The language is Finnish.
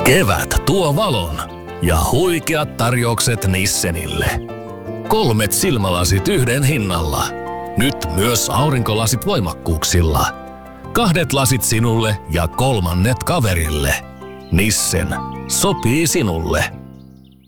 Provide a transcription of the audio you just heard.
Kevät tuo valon ja huikeat tarjoukset Nissenille. 3 silmälasit yhden hinnalla. Nyt myös aurinkolasit voimakkuuksilla. 2 lasit sinulle ja 3 kaverille. Nissen. Sopii sinulle.